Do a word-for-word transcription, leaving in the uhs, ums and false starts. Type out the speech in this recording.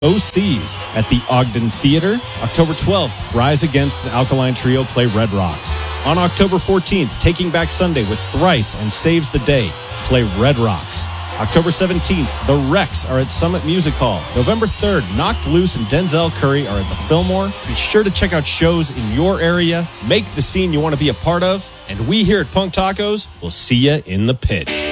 O Cs at the Ogden Theater. October twelfth, Rise Against and Alkaline Trio play Red Rocks. On October fourteenth, Taking Back Sunday with Thrice and Saves the Day play Red Rocks. October seventeenth, The Rex are at Summit Music Hall. November third, Knocked Loose and Denzel Curry are at the Fillmore. Be sure to check out shows in your area. Make the scene you want to be a part of. And we here at Punk Tacos will see you in the pit.